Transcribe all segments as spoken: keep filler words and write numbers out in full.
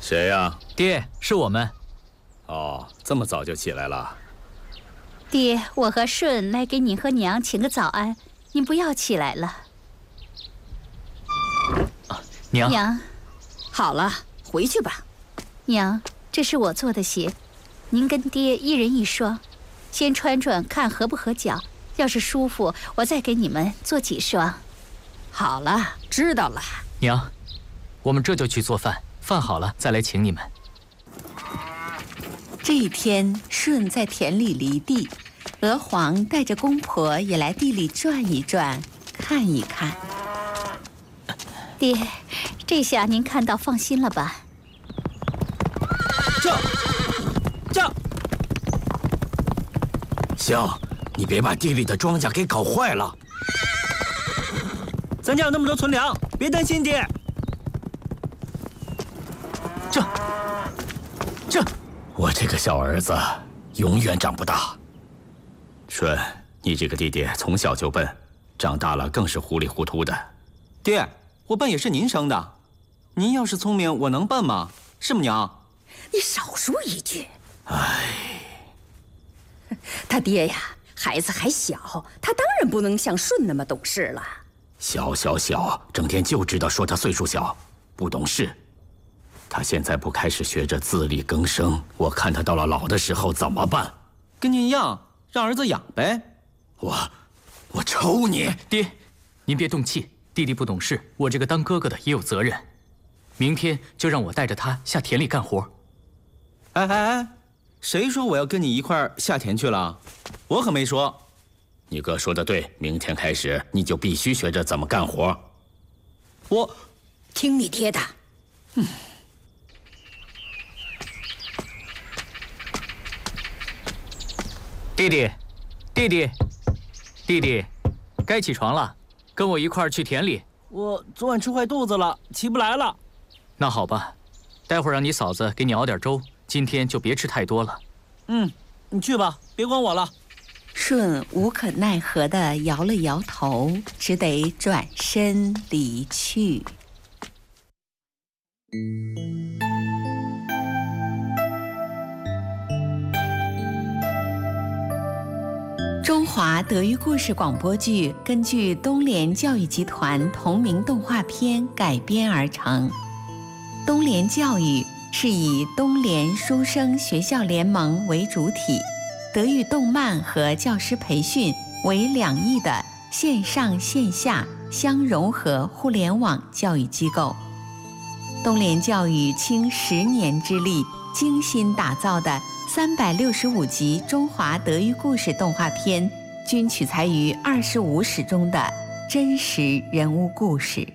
谁呀？ 爹，是我们。 哦，这么早就起来了。 爹，我和顺来给你和娘请个早安，您不要起来了。 啊，娘。 娘， 好了，回去吧。 娘，这是我做的鞋，您跟爹一人一双，先穿穿看合不合脚，要是舒服，我再给你们做几双。 好了，知道了。 娘，我们这就去做饭，饭好了再来请你们。 这一天，舜在田里犁地，娥皇带着公婆也来地里转一转，看一看。 爹，这下您看到放心了吧？ 这，这，行，你别把地里的庄稼给搞坏了。 咱家有那么多存粮，别担心，爹。 这，这。 我这个小儿子永远长不大。顺，你这个弟弟从小就笨，长大了更是糊里糊涂的。 爹，我笨也是您生的，您要是聪明，我能笨吗？是吗，娘？ 你少说一句。 唉， 他爹呀，孩子还小，他当然不能像舜那么懂事了。 小小小，整天就知道说他岁数小，不懂事。他现在不开始学着自力更生，我看他到了老的时候怎么办？ 跟您一样，让儿子养呗。 我，我抽你！ 爹，您别动气，弟弟不懂事，我这个当哥哥的也有责任。明天就让我带着他下田里干活。 哎哎哎，谁说我要跟你一块儿下田去了？我可没说。 你哥说的对，明天开始你就必须学着怎么干活。 我， 听你爹的。嗯。 弟弟，弟弟，弟弟，该起床了，跟我一块儿去田里。 我昨晚吃坏肚子了，起不来了。 那好吧，待会儿让你嫂子给你熬点粥，今天就别吃太多了。 嗯，你去吧，别管我了。 舜无可奈何地摇了摇头，只得转身离去。中华德育故事广播剧根据东联教育集团同名动画片改编而成。东联教育是以东联书生学校联盟为主体，德育动漫和教师培训为两翼的线上线下相融合互联网教育机构。东联教育倾十年之力精心打造的三百六十五集中华德育故事动画片，均取材于二十五史中的真实人物故事。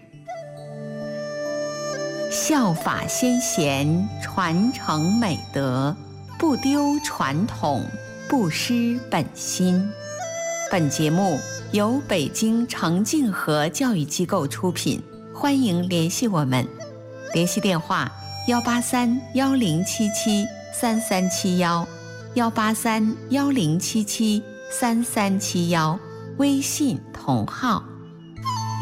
效法先贤，传承美德，不丢传统，不失本心。本节目由北京程敬和教育机构出品，欢迎联系我们。联系电话：幺八三幺零七七三三七幺，幺八三幺零七七三三七幺，微信同号。